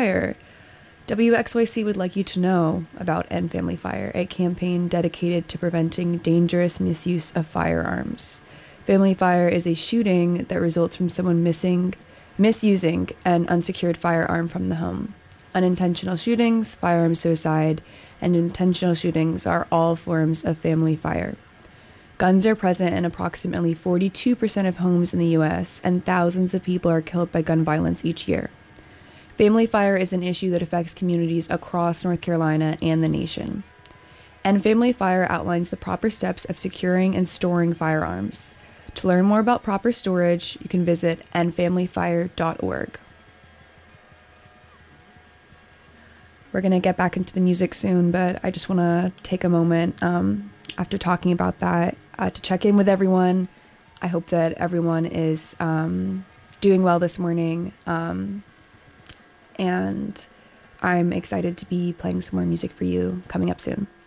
Fire. WXYC would like you to know about End Family Fire, a campaign dedicated to preventing dangerous misuse of firearms. Family Fire is a shooting that results from someone misusing an unsecured firearm from the home. Unintentional shootings, firearm suicide, and intentional shootings are all forms of family fire. Guns are present in approximately 42% of homes in the U.S., and thousands of people are killed by gun violence each year. Family fire is an issue that affects communities across North Carolina and the nation. End Family Fire outlines the proper steps of securing and storing firearms. To learn more about proper storage, you can visit endfamilyfire.org. We're going to get back into the music soon, but I just want to take a moment after talking about that to check in with everyone. I hope that everyone is doing well this morning, and I'm excited to be playing some more music for you coming up soon.